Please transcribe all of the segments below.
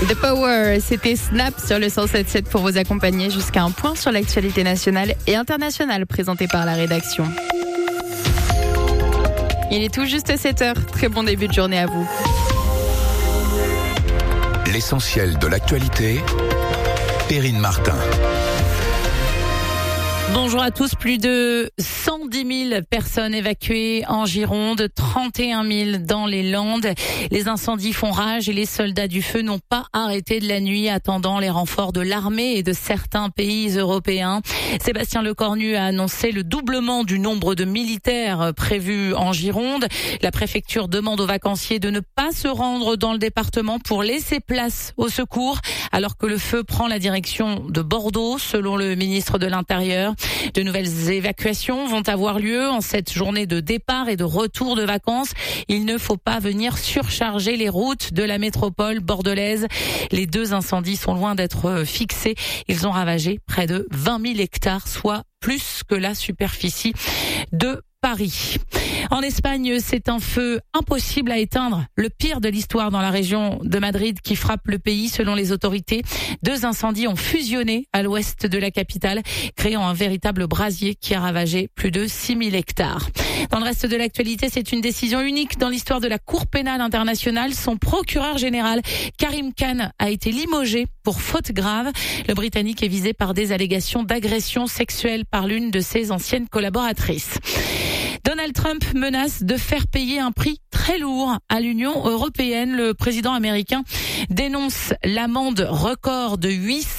The Power, c'était Snap sur le 107.7 pour vous accompagner jusqu'à un point sur l'actualité nationale et internationale présenté par la rédaction. Il est tout juste 7h. Très bon début de journée à vous. L'essentiel de l'actualité, Perrine Martin. Bonjour à tous. Plus de 110 000 personnes évacuées en Gironde, 31 000 dans les Landes. Les incendies font rage et les soldats du feu n'ont pas arrêté de la nuit, attendant les renforts de l'armée et de certains pays européens. Sébastien Lecornu a annoncé le doublement du nombre de militaires prévus en Gironde. La préfecture demande aux vacanciers de ne pas se rendre dans le département pour laisser place au secours, alors que le feu prend la direction de Bordeaux, selon le ministre de l'Intérieur. De nouvelles évacuations vont avoir lieu en cette journée de départ et de retour de vacances. Il ne faut pas venir surcharger les routes de la métropole bordelaise. Les deux incendies sont loin d'être fixés. Ils ont ravagé près de 20 000 hectares, soit plus que la superficie de Paris. En Espagne, c'est un feu impossible à éteindre, le pire de l'histoire dans la région de Madrid qui frappe le pays selon les autorités. Deux incendies ont fusionné à l'ouest de la capitale, créant un véritable brasier qui a ravagé plus de 6 000 hectares. Dans le reste de l'actualité, c'est une décision unique dans l'histoire de la Cour pénale internationale. Son procureur général, Karim Khan, a été limogé pour faute grave. Le Britannique est visé par des allégations d'agression sexuelle par l'une de ses anciennes collaboratrices. Donald Trump menace de faire payer un prix très lourd à l'Union européenne. Le président américain dénonce l'amende record de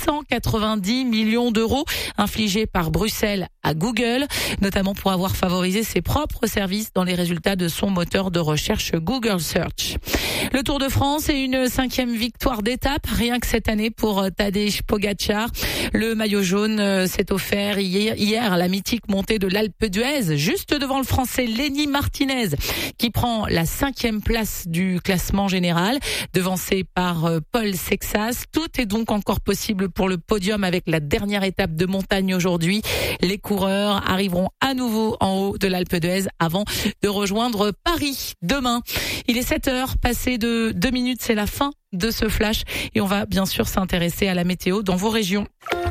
890 millions d'euros infligée par Bruxelles à Google, notamment pour avoir favorisé ses propres services dans les résultats de son moteur de recherche Google Search. Le Tour de France est une 5e victoire d'étape, rien que cette année pour Tadej Pogačar. Le maillot jaune s'est offert hier à la mythique montée de l'Alpe d'Huez, juste devant le Français Lenny Martinez, qui prend la 5e place du classement général, devancé par Paul Sexas. Tout est donc encore possible pour le podium avec la dernière étape de montagne aujourd'hui. Les coureurs arriveront à nouveau en haut de l'Alpe d'Huez avant de rejoindre Paris demain. Il est 7h, passé de 2 minutes, c'est la fin de ce flash et on va bien sûr s'intéresser à la météo dans vos régions.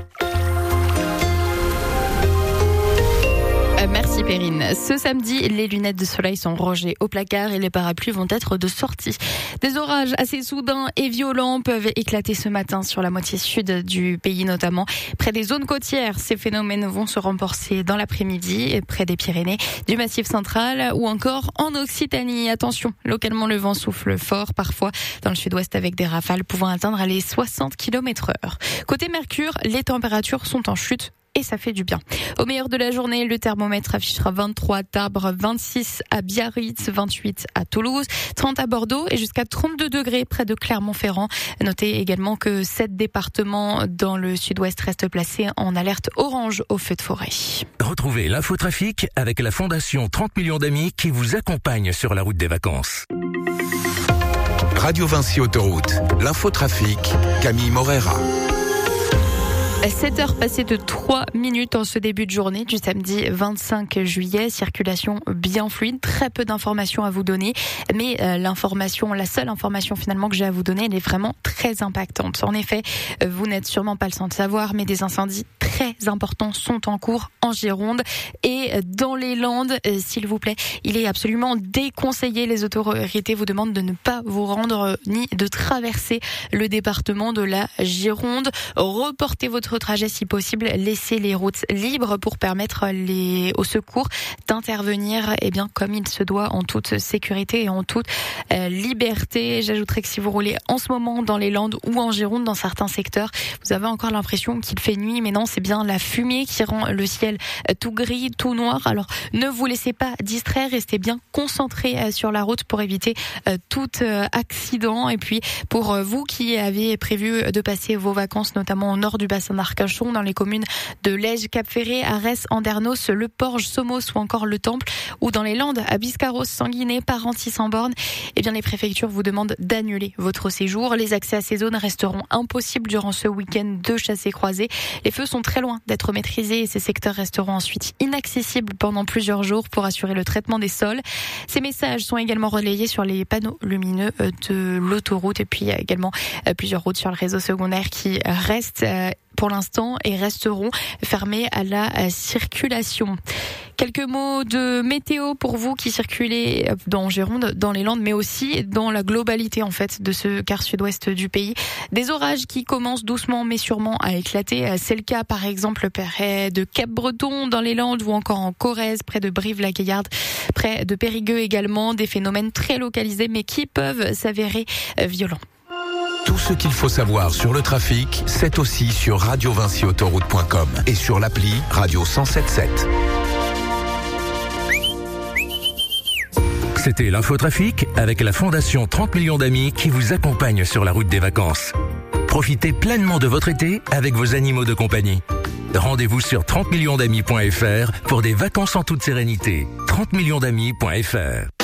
Merci Perrine. Ce samedi, les lunettes de soleil sont rangées au placard et les parapluies vont être de sortie. Des orages assez soudains et violents peuvent éclater ce matin sur la moitié sud du pays notamment. Près des zones côtières, ces phénomènes vont se renforcer dans l'après-midi, près des Pyrénées, du Massif central ou encore en Occitanie. Attention, localement le vent souffle fort, parfois dans le sud-ouest avec des rafales pouvant atteindre les 60 km/h. Côté Mercure, les températures sont en chute. Et ça fait du bien. Au meilleur de la journée, le thermomètre affichera 23 à Tarbes, 26 à Biarritz, 28 à Toulouse, 30 à Bordeaux et jusqu'à 32 degrés près de Clermont-Ferrand. Notez également que 7 départements dans le sud-ouest restent placés en alerte orange au feu de forêt. Retrouvez l'infotrafic avec la Fondation 30 millions d'amis qui vous accompagne sur la route des vacances. Radio Vinci Autoroute, l'infotrafic, Camille Morera. 7h passées de 3 minutes en ce début de journée du samedi 25 juillet. Circulation bien fluide, très peu d'informations à vous donner. Mais la seule information finalement que j'ai à vous donner, elle est vraiment très impactante. En effet, vous n'êtes sûrement pas le sans le savoir, mais des incendies très importants sont en cours en Gironde et dans les Landes. S'il vous plaît, il est absolument déconseillé. Les autorités vous demandent de ne pas vous rendre ni de traverser le département de la Gironde. Reportez votre trajet si possible, laissez les routes libres pour permettre aux secours d'intervenir comme il se doit en toute sécurité et en toute liberté. J'ajouterais que si vous roulez en ce moment dans les Landes ou en Gironde, dans certains secteurs, vous avez encore l'impression qu'il fait nuit, mais non, c'est bien la fumée qui rend le ciel tout gris, tout noir. Alors ne vous laissez pas distraire, restez bien concentrés sur la route pour éviter tout accident. Et puis pour vous qui avez prévu de passer vos vacances, notamment au nord du bassin Arcachon, dans les communes de Lège, Cap-Ferré, Arès, Andernos, Le Porge, Somos ou encore Le Temple, ou dans les Landes, à Biscarrosse, Sanguinet, Parentis-en-Born. Eh bien, les préfectures vous demandent d'annuler votre séjour. Les accès à ces zones resteront impossibles durant ce week-end de chassés-croisés. Les feux sont très loin d'être maîtrisés et ces secteurs resteront ensuite inaccessibles pendant plusieurs jours pour assurer le traitement des sols. Ces messages sont également relayés sur les panneaux lumineux de l'autoroute et puis il y a également plusieurs routes sur le réseau secondaire qui restent pour l'instant et resteront fermées à la circulation. Quelques mots de météo pour vous qui circulez dans Gironde, dans les Landes, mais aussi dans la globalité en fait de ce quart sud-ouest du pays. Des orages qui commencent doucement mais sûrement à éclater. C'est le cas par exemple près de Cap-Breton dans les Landes ou encore en Corrèze, près de Brive-la-Gaillarde, près de Périgueux également. Des phénomènes très localisés mais qui peuvent s'avérer violents. Tout ce qu'il faut savoir sur le trafic, c'est aussi sur radiovinciautoroute.com et sur l'appli Radio 107.7. C'était l'infotrafic avec la Fondation 30 millions d'amis qui vous accompagne sur la route des vacances. Profitez pleinement de votre été avec vos animaux de compagnie. Rendez-vous sur 30millionsdamis.fr pour des vacances en toute sérénité. 30millionsdamis.fr